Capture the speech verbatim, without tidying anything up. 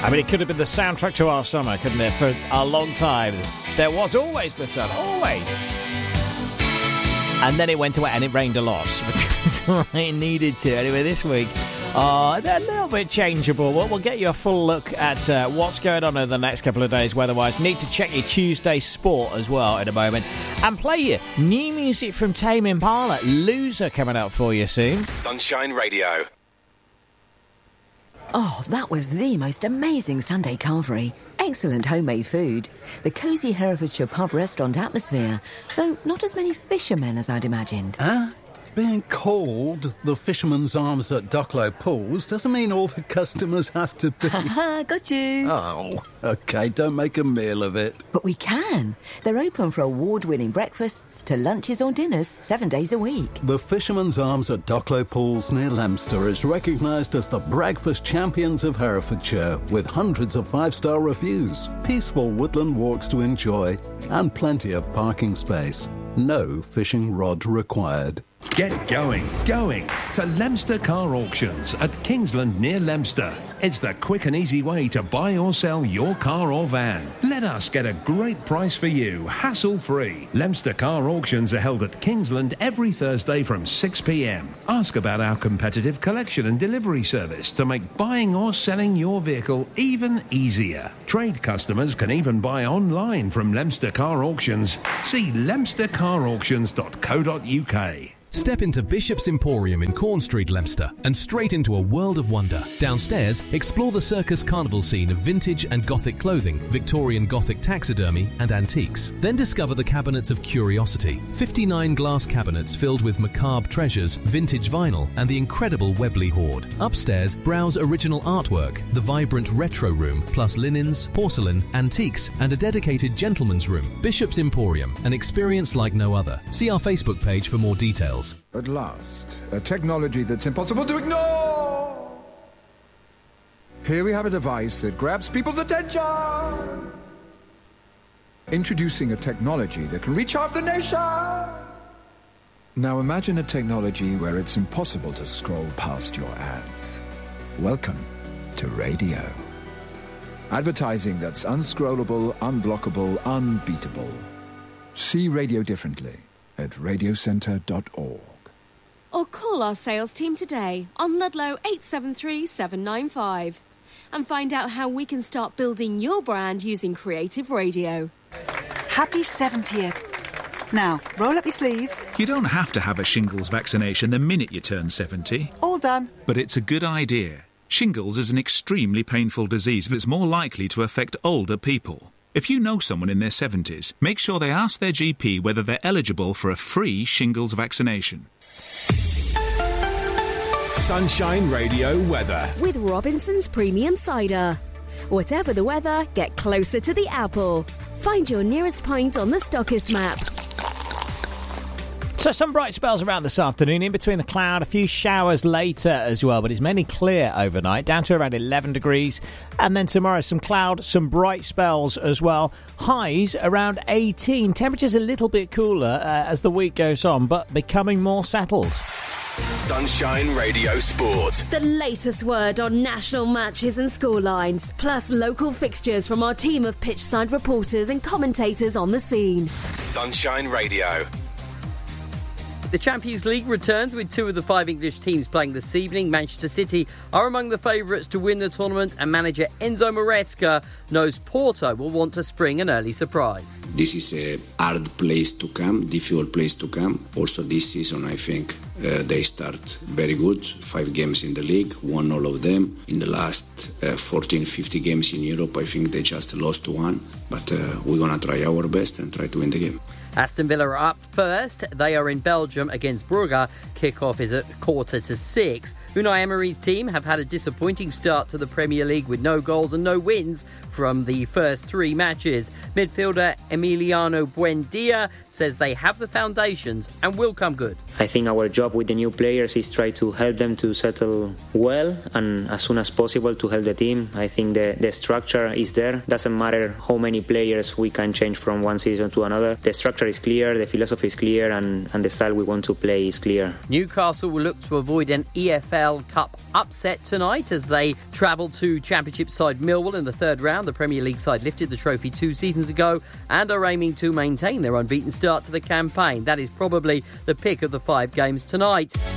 I mean, it could have been the soundtrack to our summer, couldn't it? For a long time. There was always the sun, always. And then it went away and it rained a lot. So it needed to. Anyway, this week, uh, they're a little bit changeable. We'll, we'll get you a full look at uh, what's going on over the next couple of days weather-wise. Need to check your Tuesday sport as well in a moment. And play you new music from Tame Impala. Loser coming up for you soon. Sunshine Radio. Oh, that was the most amazing Sunday carvery. Excellent homemade food. The cosy Herefordshire pub restaurant atmosphere, though not as many fishermen as I'd imagined. Huh? Being called the Fisherman's Arms at Ducklow Pools doesn't mean all the customers have to be... Ha got you. Oh, OK, don't make a meal of it. But we can. They're open for award-winning breakfasts to lunches or dinners seven days a week. The Fisherman's Arms at Ducklow Pools near Leominster is recognised as the breakfast champions of Herefordshire, with hundreds of five-star reviews, peaceful woodland walks to enjoy, and plenty of parking space. No fishing rod required. Get going, going to Leominster Car Auctions at Kingsland near Leominster. It's the quick and easy way to buy or sell your car or van. Let us get a great price for you, hassle-free. Leominster Car Auctions are held at Kingsland every Thursday from six p m. Ask about our competitive collection and delivery service to make buying or selling your vehicle even easier. Trade customers can even buy online from Leominster Car Auctions. See leominster car auctions dot co dot u k. Step into Bishop's Emporium in Corn Street, Leominster, and straight into a world of wonder. Downstairs, explore the circus carnival scene of vintage and Gothic clothing, Victorian Gothic taxidermy, and antiques. Then discover the cabinets of curiosity. fifty-nine glass cabinets filled with macabre treasures, vintage vinyl, and the incredible Webley hoard. Upstairs, browse original artwork, the vibrant retro room, plus linens, porcelain, antiques, and a dedicated gentleman's room. Bishop's Emporium, an experience like no other. See our Facebook page for more details. At last, a technology that's impossible to ignore. Here we have a device that grabs people's attention. Introducing a technology that can reach half the nation. Now imagine a technology where it's impossible to scroll past your ads. Welcome to radio. Advertising that's unscrollable, unblockable, unbeatable. See radio differently at radio centre dot org. Or call our sales team today on Ludlow eight seven three seven nine five and find out how we can start building your brand using creative radio. Happy seventieth. Now, roll up your sleeve. You don't have to have a shingles vaccination the minute you turn seventy. All done. But it's a good idea. Shingles is an extremely painful disease that's more likely to affect older people. If you know someone in their seventies, make sure they ask their G P whether they're eligible for a free shingles vaccination. Sunshine Radio weather. With Robinson's Premium Cider. Whatever the weather, get closer to the apple. Find your nearest pint on the Stockist map. So some bright spells around this afternoon, in between the cloud, a few showers later as well, but it's mainly clear overnight, down to around eleven degrees. And then tomorrow, some cloud, some bright spells as well. Highs around eighteen. Temperatures a little bit cooler uh, as the week goes on, but becoming more settled. Sunshine Radio Sport. The latest word on national matches and scorelines, plus local fixtures from our team of pitchside reporters and commentators on the scene. Sunshine Radio. The Champions League returns with two of the five English teams playing this evening. Manchester City are among the favourites to win the tournament, and manager Enzo Maresca knows Porto will want to spring an early surprise. This is a hard place to come, difficult place to come. Also this season, I think, uh, they start very good. Five games in the league, won all of them. In the last uh, fourteen, fifty games in Europe, I think they just lost one. But uh, we're going to try our best and try to win the game. Aston Villa are up first. They are in Belgium against Brugge. Kick-off is at quarter to six. Unai Emery's team have had a disappointing start to the Premier League with no goals and no wins from the first three matches. Midfielder Emiliano Buendia says they have the foundations and will come good. I think our job with the new players is try to help them to settle well and as soon as possible to help the team. I think the, the structure is there. Doesn't matter how many players we can change from one season to another. The structure soccer is clear, the philosophy is clear, and, and the style we want to play is clear. Newcastle will look to avoid an E F L Cup upset tonight as they travel to Championship side Millwall in the third round. The Premier League side lifted the trophy two seasons ago and are aiming to maintain their unbeaten start to the campaign. That is probably the pick of the five games tonight.